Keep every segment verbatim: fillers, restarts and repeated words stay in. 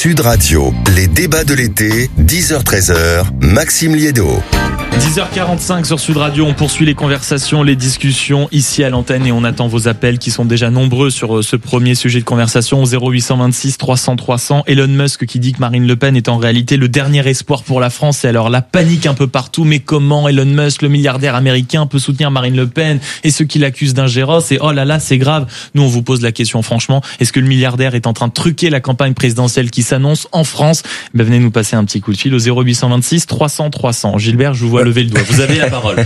Sud Radio, les débats de l'été, dix heures treize heures, Maxime Liédo. dix heures quarante-cinq sur Sud Radio, on poursuit les conversations, les discussions ici à l'antenne et on attend vos appels qui sont déjà nombreux sur ce premier sujet de conversation au zéro huit cent vingt-six trois cents trois cents. Elon Musk qui dit que Marine Le Pen est en réalité le dernier espoir pour la France et alors la panique un peu partout. Mais comment Elon Musk, le milliardaire américain, peut soutenir Marine Le Pen et ceux qui l'accusent d'ingérence et oh là là c'est grave. Nous on vous pose la question franchement, est-ce que le milliardaire est en train de truquer la campagne présidentielle qui s'annonce en France? Ben, venez nous passer un petit coup de fil au zéro huit cent vingt-six trois cents trois cents. Gilbert, je vous vois lever le doigt. Vous avez la parole.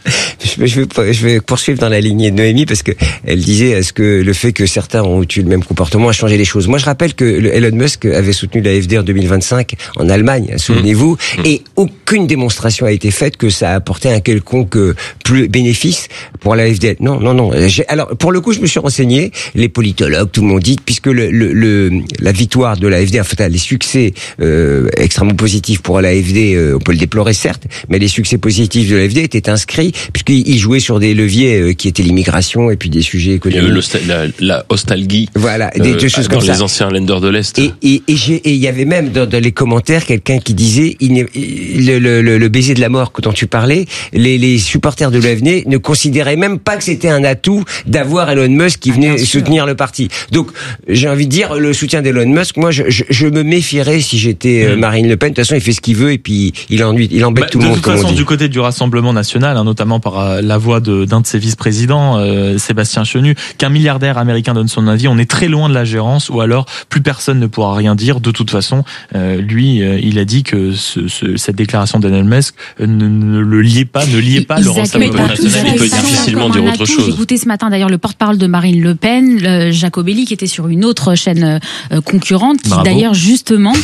je, je, vais, je vais poursuivre dans la lignée de Noémie parce que elle disait est-ce que le fait que certains ont eu le même comportement a changé les choses. Moi, je rappelle que Elon Musk avait soutenu la F D en deux mille vingt-cinq en Allemagne, souvenez-vous, mmh. et aucune démonstration a été faite que ça a apporté un quelconque plus bénéfice pour la F D. Non, non, non. J'ai, alors, pour le coup, je me suis renseigné. Les politologues, tout le monde dit, puisque le, le, le la victoire de la F D, en fait, les succès euh, extrêmement positifs pour la F D, euh, on peut le déplorer certes, mais les succès positifs de l'A F D étaient inscrits puisqu'il jouait sur des leviers qui étaient l'immigration et puis des sujets économiques. Le, la, la nostalgie. Voilà, des, euh, des choses dans comme les ça. anciens Länder de l'Est. Et et et il y avait même dans, dans les commentaires quelqu'un qui disait il le, le, le, le baiser de la mort dont tu parlais, les, les supporters de l'A F D ne considéraient même pas que c'était un atout d'avoir Elon Musk qui venait ah, soutenir le parti. Donc j'ai envie de dire le soutien d'Elon Musk, moi je, je, je me méfierais si j'étais mmh. Marine Le Pen. De toute façon il fait ce qu'il veut et puis il ennuie, il embête bah, tout le monde. De toute comme façon on dit. Du côté du Rassemblement national, hein, notamment par euh, la voix de, d'un de ses vice-présidents, euh, Sébastien Chenu, qu'un milliardaire américain donne son avis, on est très loin de la gérance, ou alors plus personne ne pourra rien dire. De toute façon, euh, lui, euh, il a dit que ce, ce, cette déclaration d'Elon Musk euh, ne, ne le liait pas, ne liait pas le Rassemblement national. Il peut difficilement dire autre chose. J'ai écouté ce matin d'ailleurs le porte-parole de Marine Le Pen, le Jacobelli, qui était sur une autre chaîne euh, concurrente, qui Bravo. D'ailleurs justement,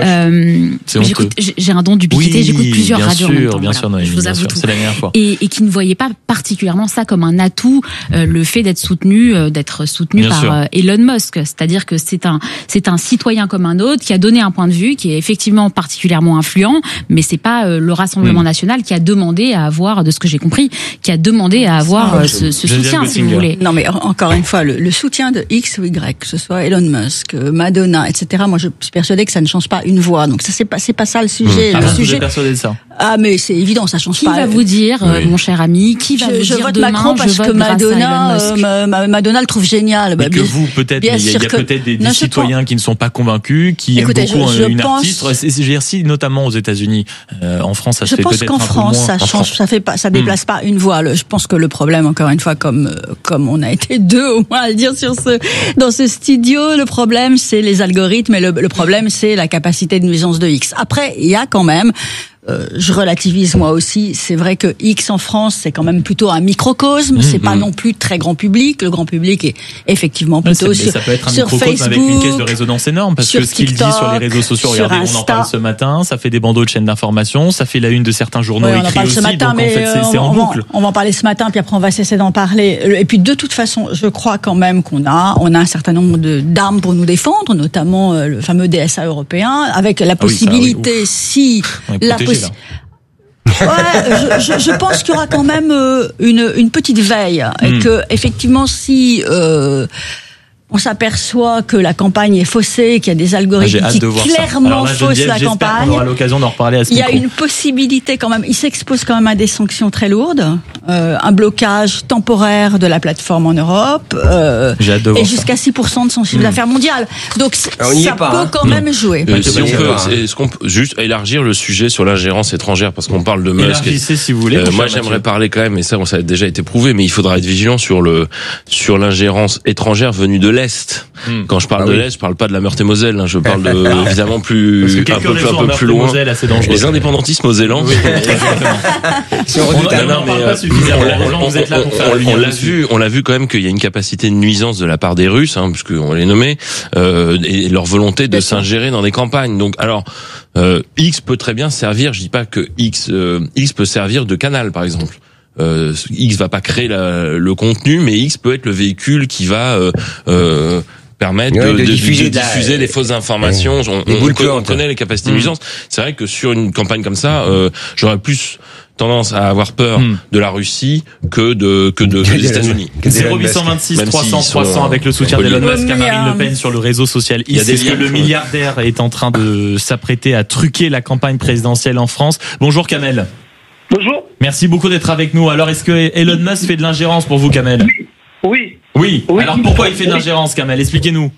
euh, j'écoute, j'ai un don d'ubiquité, oui, j'écoute plusieurs radios en même temps. Bien sûr, voilà, Noémie, je vous bien avoue sûr, tout. c'est la dernière fois. Et, et qui ne voyait pas particulièrement ça comme un atout, euh, le fait d'être soutenu, euh, d'être soutenu bien par euh, Elon Musk. C'est-à-dire que c'est un, c'est un citoyen comme un autre qui a donné un point de vue qui est effectivement particulièrement influent, mais c'est pas euh, le Rassemblement mmh. national qui a demandé à avoir, de ce que j'ai compris, qui a demandé à avoir euh, ce, ce soutien, si vous voulez. Non, mais encore une fois, le, le soutien de X ou Y, que ce soit Elon Musk, Madonna, et cetera. Moi, je suis persuadée que ça ne change pas une voix. Donc ça, c'est pas, c'est pas ça le sujet. Mmh. Le ah, sujet. Vous êtes persuadé de ça? Ah, mais c'est évident, ça change qui pas. Qui va vous dire, oui. mon cher ami, qui va je, vous je dire vote demain, Macron parce je que vote Madonna, euh, Madonna le trouve génial. Bah, et que vous, peut-être, il y a, y a que... peut-être des, des non, citoyens qui ne sont pas convaincus, qui Écoutez, aiment beaucoup je, je une pense... artiste. C'est, je veux dire, si, notamment aux États-Unis, euh, en France, ça se je fait peut-être un peu moins. Je pense qu'en France, ça change, ça fait pas, ça déplace hmm. pas une voix. Je pense que le problème, encore une fois, comme comme on a été deux au moins à le dire sur ce dans ce studio, le problème c'est les algorithmes et le, le problème c'est la capacité de nuisance de X. Après, il y a quand même Euh, je relativise moi aussi. C'est vrai que X en France, c'est quand même plutôt un microcosme. Mmh, c'est pas mmh. non plus très grand public. Le grand public est effectivement plutôt ouais, sur, ça peut être un sur microcosme Facebook, avec une caisse de résonance énorme parce que ce qu'il dit sur les réseaux sociaux, regardez, Insta. On en parle ce matin, ça fait des bandeaux de chaînes d'information, ça fait la une de certains journaux ouais, écrits aussi. Ce matin, donc mais en fait, c'est, on, c'est en on boucle. Va, on va en parler ce matin, puis après on va cesser d'en parler. Et puis de toute façon, je crois quand même qu'on a, on a un certain nombre de d'armes pour nous défendre, notamment le fameux D S A européen, avec la possibilité, ah oui, si la possibilité. Ouais, je, je, je pense qu'il y aura quand même euh, une, une petite veille et mmh. que effectivement si euh, on s'aperçoit que la campagne est faussée, qu'il y a des algorithmes ah, qui clairement là, faussent la campagne. On aura l'occasion d'en reparler à ce Il y a une possibilité quand même. Il s'expose quand même à des sanctions très lourdes, euh, un blocage temporaire de la plateforme en Europe, euh, et jusqu'à six pour cent de son chiffre mmh. d'affaires mondial. Donc ça peut hein. quand mmh. même jouer. Euh, si on peut, est-ce qu'on peut juste élargir le sujet sur l'ingérence étrangère parce qu'on parle de Musk. Élargissez si vous voulez. Euh, moi, j'aimerais Mathieu. parler quand même, et ça, ça a déjà été prouvé, mais il faudra être vigilant sur le sur l'ingérence étrangère venue de l'Est. Hmm. Quand je parle ah de oui. l'Est, je parle pas de la Meurthe-et-Moselle, hein, je parle de, évidemment plus, un peu, un peu plus loin. Les indépendantistes mosellans. Oui, si on n'en parle pas suffisamment. Vous êtes là pour faire on l'a vu, on l'a vu quand même qu'il y a une capacité de nuisance de la part des Russes, hein, puisqu'on les nommait, euh, et leur volonté de s'ingérer dans des campagnes. Donc, alors, euh, X peut très bien servir, je dis pas que X, euh, X peut servir de canal, par exemple. Euh, X va pas créer la, le contenu, mais X peut être le véhicule qui va euh, euh, permettre ouais, de, de, de diffuser, de diffuser la, les fausses informations. Ouais, on, on, on, on connaît les capacités mmh. de nuisance. C'est vrai que sur une campagne comme ça, euh, j'aurais plus tendance à avoir peur mmh. de la Russie que de que de, que des États-Unis. zéro huit cent vingt-six trois cents trois cents avec le soutien d'Elon Musk à Marine Le Pen sur le réseau social. Il y a des liens. Le milliardaire est en train de s'apprêter à truquer la campagne présidentielle en France. Bonjour Kamel. Bonjour. Merci beaucoup d'être avec nous. Alors, est-ce que Elon Musk fait de l'ingérence pour vous, Kamel ? Oui. Oui. Oui. Alors, pourquoi il fait de l'ingérence, Kamel ? Expliquez-nous.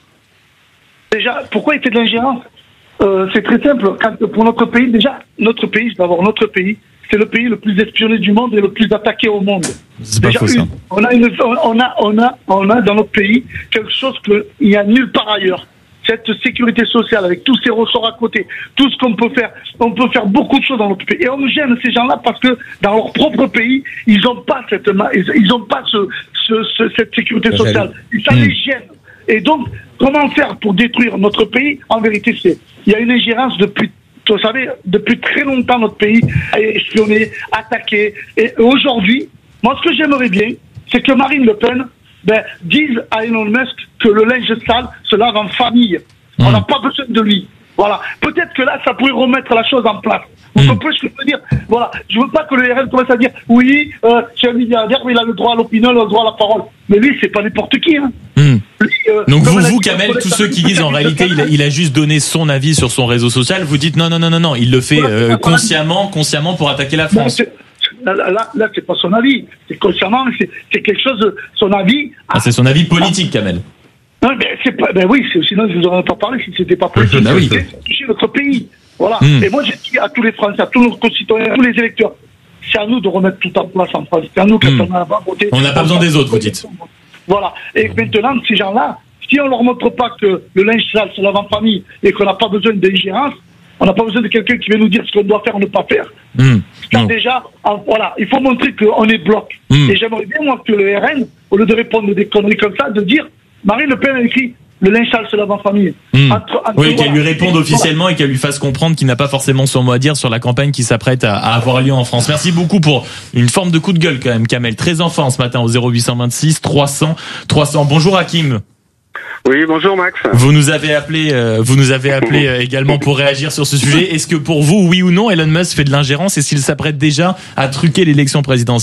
Déjà, pourquoi il fait de l'ingérence ? euh, C'est très simple. Quand, pour notre pays, déjà, notre pays, d'abord, notre pays, c'est le pays le plus espionné du monde et le plus attaqué au monde. C'est pas déjà, faux, ça. On a, une, on, a, on, a, on a dans notre pays quelque chose qu'il n'y a nulle part ailleurs. Cette sécurité sociale avec tous ces ressorts à côté, tout ce qu'on peut faire, on peut faire beaucoup de choses dans notre pays. Et on gêne ces gens-là parce que dans leur propre pays, ils n'ont pas cette, ils n'ont pas ce, ce, ce, cette sécurité sociale. Et ça les gêne. Et donc, comment faire pour détruire notre pays ? En vérité, c'est, il y a une ingérence depuis, vous savez, depuis très longtemps, notre pays est espionné, attaqué. Et aujourd'hui, moi, ce que j'aimerais bien, c'est que Marine Le Pen, ben, disent à Elon Musk que le linge sale se lave en famille. Mmh. On n'a pas besoin de lui. Voilà. Peut-être que là, ça pourrait remettre la chose en place. Vous mmh. comprenez ce que je veux dire ? Voilà. Je veux pas que le R N commence à dire, oui, euh, c'est un milliardaire, mais il a le droit à l'opinion, le droit à la parole. Mais lui, c'est pas n'importe qui, hein. Mmh. Lui, euh, Donc vous, vous, Kamel, tous ceux qui disent en réalité, il a, il a juste donné son avis sur son réseau social, vous dites non, non, non, non, non, il le fait euh, consciemment, consciemment pour attaquer la France. Là, là, là, c'est pas son avis. C'est consciemment, c'est, c'est quelque chose de son avis. Ah, c'est son avis politique, Kamel. Non, mais c'est pas, ben oui, c'est, sinon je vous en aurais pas parlé si c'était pas politique. Ben oui. C'est toucher notre pays. Voilà. Mm. Et moi, j'ai dit à tous les Français, à tous nos concitoyens, à tous les électeurs, c'est à nous de remettre tout en place en France. C'est à nous quand mm. on a pas voté. On n'a pas besoin des autres, vous dites. Voilà. Et mm. maintenant, ces gens-là, si on leur montre pas que le linge sale se lave en famille et qu'on n'a pas besoin d'ingérence, on n'a pas besoin de quelqu'un qui va nous dire ce qu'on doit faire ou ne pas faire. Mmh. Car déjà, voilà, il faut montrer qu'on est bloc. Mmh. Et j'aimerais bien, moi, que le R N, au lieu de répondre des conneries comme ça, de dire, Marine Le Pen a écrit, le linge sale se lave en famille. Mmh. Entre, entre, oui, voilà. Qu'elle lui réponde officiellement voilà. Et qu'elle lui fasse comprendre qu'il n'a pas forcément son mot à dire sur la campagne qui s'apprête à, à avoir lieu en France. Merci beaucoup pour une forme de coup de gueule quand même, Kamel. Très enfant ce matin au zéro huit cent vingt-six trois cents trois cents. Bonjour Hakim. Oui, bonjour Max. Vous nous avez appelé, euh, vous nous avez appelé euh, également pour réagir sur ce sujet. Est-ce que pour vous, oui ou non, Elon Musk fait de l'ingérence et s'il s'apprête déjà à truquer l'élection présidentielle ?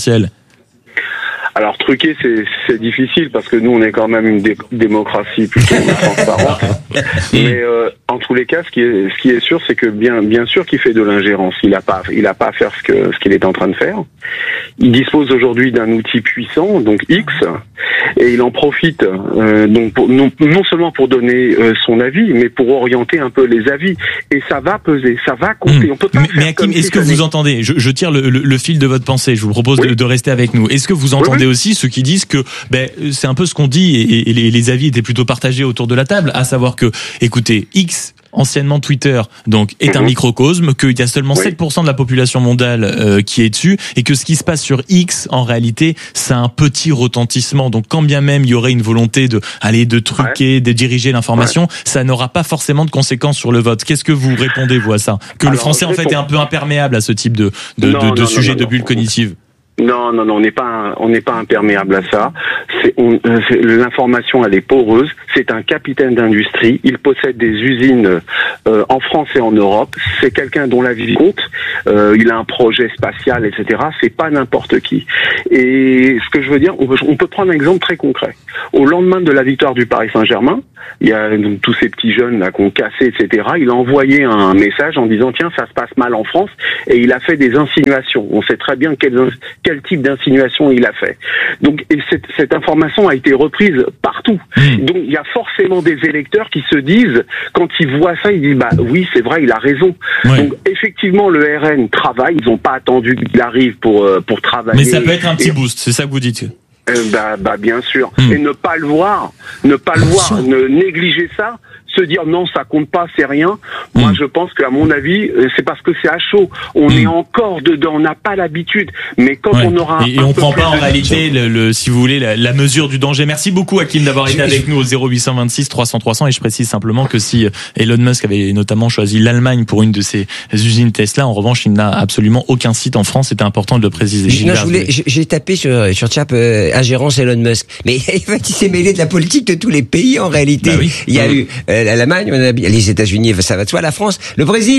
Alors truquer, c'est, c'est difficile parce que nous, on est quand même une dé- démocratie plutôt transparente. Mais euh, en tous les cas, ce qui est, ce qui est sûr, c'est que bien, bien sûr qu'il fait de l'ingérence. Il a pas, il a pas à faire ce que, ce qu'il est en train de faire. Il dispose aujourd'hui d'un outil puissant, donc X, et il en profite euh, donc pour, non, non seulement pour donner euh, son avis, mais pour orienter un peu les avis. Et ça va peser, ça va compter. Mmh. On peut pas. Mais, mais Hakim, est-ce que vous entendez ? Je, je tire le, le, le fil de votre pensée. Je vous propose oui. de, de rester avec nous. Est-ce que vous entendez oui, oui. aussi ceux qui disent que ben c'est un peu ce qu'on dit et, et les, les avis étaient plutôt partagés autour de la table, à savoir que, écoutez, X, anciennement Twitter, donc est un microcosme, qu'il y a seulement oui. sept pour cent de la population mondiale euh, qui est dessus, et que ce qui se passe sur X, en réalité, c'est un petit retentissement. Donc, quand bien même il y aurait une volonté de aller de truquer, ouais. de diriger l'information, ouais. ça n'aura pas forcément de conséquences sur le vote. Qu'est-ce que vous répondez vous à ça ? Que Alors, le français en fait est un peu imperméable à ce type de de, non, de, de non, sujet non, non, de bulle cognitive. Non, non, non, on n'est pas, on n'est pas imperméable à ça. C'est, on, c'est, l'information, elle est poreuse. C'est un capitaine d'industrie. Il possède des usines euh, en France et en Europe. C'est quelqu'un dont la vie compte. Euh, il a un projet spatial, et cetera. C'est pas n'importe qui. Et ce que je veux dire, on peut, on peut prendre un exemple très concret. Au lendemain de la victoire du Paris Saint-Germain, il y a donc tous ces petits jeunes là qui ont cassé, et cetera. Il a envoyé un message en disant tiens, ça se passe mal en France, et il a fait des insinuations. On sait très bien quelles quel type d'insinuation il a fait. Donc, et cette, cette information a été reprise partout. Mmh. Donc, il y a forcément des électeurs qui se disent, quand ils voient ça, ils disent, bah oui, c'est vrai, il a raison. Ouais. Donc, effectivement, le R N travaille. Ils n'ont pas attendu qu'il arrive pour euh, pour travailler. Mais ça peut être un petit et... boost, c'est ça que vous dites. Euh, bah, bah, bien sûr. Mmh. Et ne pas le voir, ne pas le voir, ne négliger ça. Se dire non, ça compte pas, c'est rien. Moi, mmh. je pense qu'à mon avis, c'est parce que c'est à chaud. On mmh. est encore dedans, on n'a pas l'habitude. Mais quand ouais. on aura et, et on prend pas en réalité, le, le, si vous voulez, la, la mesure du danger. Merci beaucoup, Hakim, d'avoir été avec nous au zéro huit cent vingt-six trois cents trois cents. Et je précise simplement que si Elon Musk avait notamment choisi l'Allemagne pour une de ses usines Tesla, en revanche, il n'a absolument aucun site en France. C'était important de le préciser. Non, je voulais, j'ai tapé sur sur Tchap euh, ingérence Elon Musk, mais en fait, il s'est mêlé de la politique de tous les pays en réalité. Bah oui. Il y a mmh. eu euh, l'Allemagne, on a les États-Unis, ça va de soi, la France, le Brésil.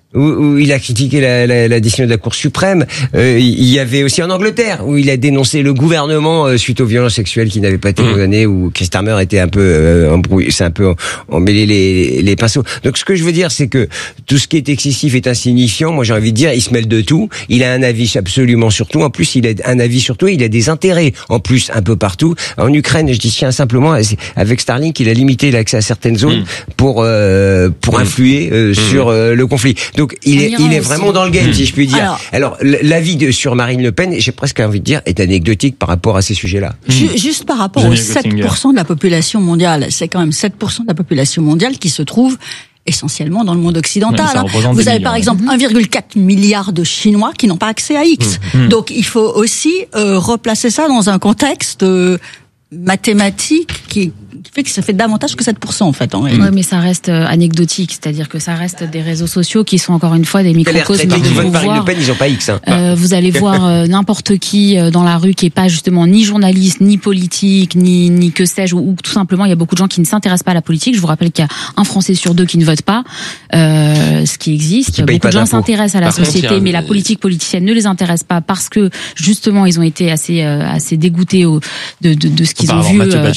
où, où il a critiqué la, la, la décision de la Cour suprême. Euh, il y avait aussi en Angleterre, où il a dénoncé le gouvernement euh, suite aux violences sexuelles qui n'avaient pas été condamnées, où Keir Starmer était un peu euh, embrouillé, c'est un peu emmêlé les, les pinceaux. Donc ce que je veux dire, c'est que tout ce qui est excessif est insignifiant. Moi, j'ai envie de dire, il se mêle de tout. Il a un avis absolument sur tout. En plus, il a un avis sur tout. Il a des intérêts en plus un peu partout. En Ukraine, je dis tiens simplement, avec Starlink, il a limité l'accès à certaines zones mmh. pour euh, pour mmh. influer euh, mmh. sur euh, le conflit. Donc il est, il est vraiment dans le game, mmh. si je puis dire. Alors, Alors l'avis de, sur Marine Le Pen, j'ai presque envie de dire, est anecdotique par rapport à ces sujets-là. Mmh. Juste par rapport aux sept pour cent de la population mondiale, c'est quand même sept pour cent de la population mondiale qui se trouve essentiellement dans le monde occidental. Oui, vous avez par exemple un virgule quatre milliard de Chinois qui n'ont pas accès à X. Mmh. Donc il faut aussi euh, replacer ça dans un contexte euh, mathématique qui qui fait que ça fait davantage que sept pour cent en fait. En réalité. Oui, mais ça reste anecdotique, c'est-à-dire que ça reste des réseaux sociaux qui sont encore une fois des microcosmes de pouvoir. Pen, ils ont pas X. Hein. Euh, vous allez voir euh, n'importe qui euh, dans la rue qui est pas justement ni journaliste, ni politique, ni ni que sais-je, ou, ou tout simplement il y a beaucoup de gens qui ne s'intéressent pas à la politique. Je vous rappelle qu'il y a un Français sur deux qui ne vote pas, euh, ce qui existe. Qui beaucoup de gens s'intéressent à la Par société, contre, mais la politique politicienne ne les intéresse pas parce que justement ils ont été assez euh, assez dégoûtés au, de, de de ce qu'ils ont vu euh,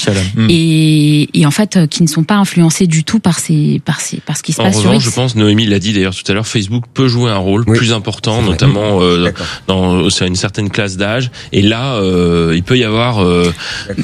et Et, et en fait, qui ne sont pas influencés du tout par ces, par ces, par ce qui se en passe revanche, sur X. je pense, Noémie l'a dit d'ailleurs tout à l'heure, Facebook peut jouer un rôle oui. plus important, notamment euh, dans c'est une certaine classe d'âge. Et là, euh, il peut y avoir. Euh,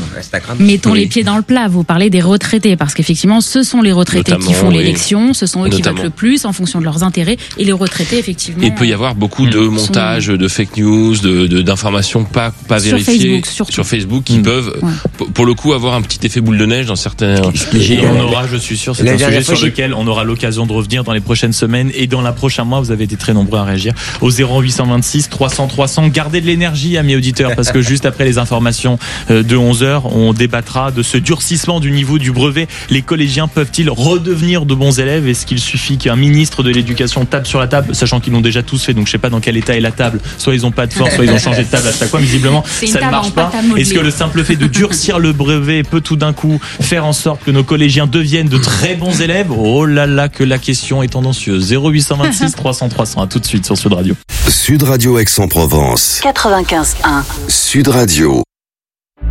Mettons oui. les pieds dans le plat. Vous parlez des retraités, parce qu'effectivement, ce sont les retraités notamment, qui font oui. l'élection, ce sont eux notamment. qui votent le plus en fonction de leurs intérêts, et les retraités, effectivement. Et il peut y avoir beaucoup de mmh. montages, de fake news, de, de d'informations pas pas sur vérifiées Facebook, sur Facebook qui mmh. peuvent, ouais. pour le coup, avoir un petit effet boule de neige dans certains. Et on aura, je suis sûr, c'est un sujet sur lequel on aura l'occasion de revenir dans les prochaines semaines et dans les prochains mois. Vous avez été très nombreux à réagir au zéro huit cent vingt-six trois cents trois cents. Gardez de l'énergie, amis auditeurs, parce que juste après les informations de onze heures, on débattra de ce durcissement du niveau du brevet. Les collégiens peuvent-ils redevenir de bons élèves? Est-ce qu'il suffit qu'un ministre de l'éducation tape sur la table, sachant qu'ils l'ont déjà tous fait, donc je sais pas dans quel état est la table. Soit ils ont pas de force, soit ils ont changé de table à chaque fois. Visiblement, ça ne marche pas. Est-ce que le simple fait de durcir le brevet peut tout d'un coup faire en sorte que nos collégiens deviennent de très bons élèves? Oh là là, que la question est tendancieuse. zéro huit cent vingt-six trois cents trois cents. À tout de suite sur Sud Radio. Sud Radio Aix-en-Provence. quatre-vingt-quinze un. Sud Radio.